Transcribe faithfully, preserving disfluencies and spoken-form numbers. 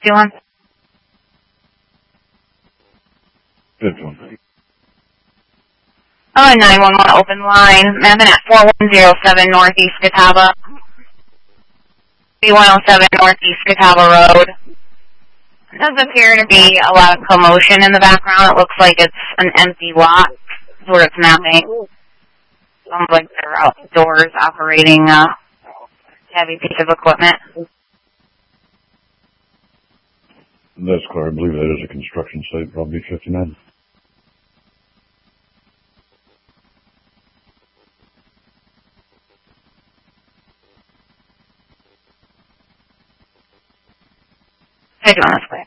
doing? Good one. Oh, nine one one open line. Mapping at four one zero seven Northeast Catawba. three one zero seven Northeast Catawba Road. It does appear to be a lot of commotion in the background. It looks like it's an empty lot. That's what it's mapping. Sounds like they're outdoors operating a heavy piece of equipment. That's clear. I believe that is a construction site, probably fifty-nine. How you doing this way?